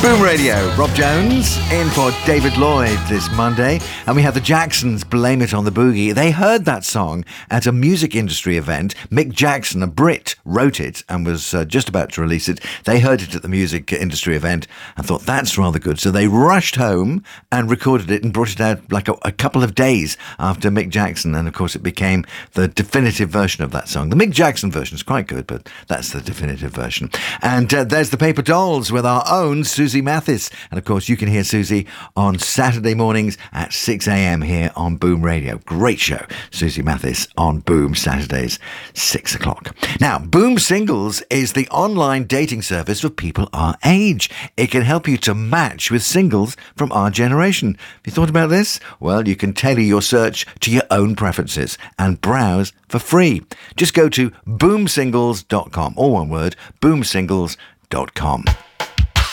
Boom Radio, Rob Jones in for David Lloyd this Monday, and we have the Jacksons, Blame It on the Boogie. They heard that song at a music industry event. Mick Jackson, a Brit, wrote it and was just about to release it. They heard it at the music industry event and thought, that's rather good. So they rushed home and recorded it and brought it out like a couple of days after Mick Jackson, and of course it became the definitive version of that song. The Mick Jackson version is quite good, but that's the definitive version. And there's the Paper Dolls with our own Susie Mathis. And of course, you can hear Susie on Saturday mornings at 6 a.m. here on Boom Radio. Great show. Susie Mathis on Boom Saturdays, 6 o'clock. Now, Boom Singles is the online dating service for people our age. It can help you to match with singles from our generation. Have you thought about this? Well, you can tailor your search to your own preferences and browse for free. Just go to boomsingles.com, all one word, boomsingles.com.